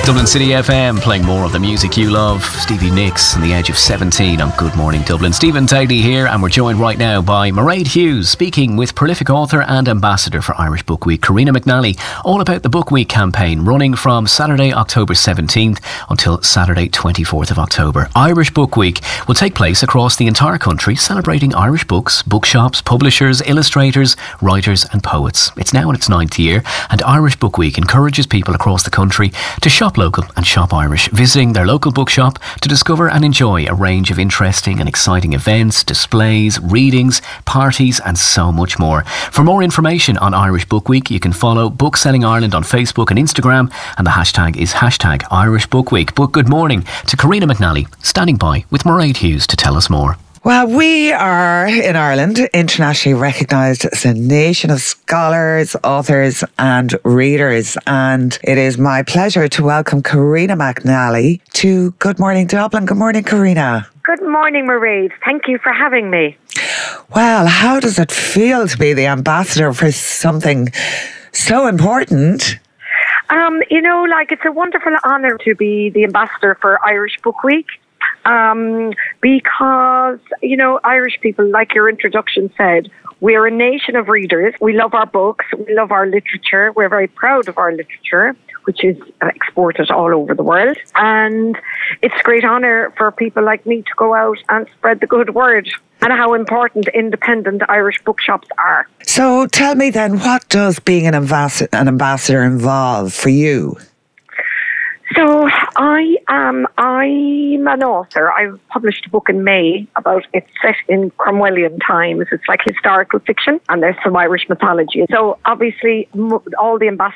Dublin City FM, playing more of the music you love. Stevie Nicks and The Edge of 17 on Good Morning Dublin. Stephen Tagley here, and we're joined right now by Mairead Hughes, speaking with prolific author and ambassador for Irish Book Week, Karina McNally, all about the Book Week campaign running from Saturday, October 17th until Saturday, 24th of October. Irish Book Week will take place across the entire country, celebrating Irish books, bookshops, publishers, illustrators, writers and poets. It's now in its 9th year, and Irish Book Week encourages people across the country to shop local and shop Irish, visiting their local bookshop to discover and enjoy a range of interesting and exciting events, displays, readings, parties and so much more. For more information on Irish Book Week, you can follow Bookselling Ireland on Facebook and Instagram, and the hashtag is hashtag Irish Book Week. But good morning to Karina McNally, standing by with Mairead Hughes to tell us more. Well, we are, in Ireland, internationally recognised as a nation of scholars, authors and readers. And it is my pleasure to welcome Karina McNally to Good Morning Dublin. Good morning, Karina. Good morning, Mairead. Thank you for having me. Well, how does it feel to be the ambassador for something so important? It's a wonderful honour to be the ambassador for Irish Book Week. Because, Irish people, like your introduction said, we're a nation of readers. We love our books. We love our literature. We're very proud of our literature, which is exported all over the world. And it's a great honour for people like me to go out and spread the good word and how important independent Irish bookshops are. So tell me then, what does being an ambassador involve for you? So I'm an author. I published a book in May it's set in Cromwellian times. It's like historical fiction, and there's some Irish mythology. So obviously all the ambassadors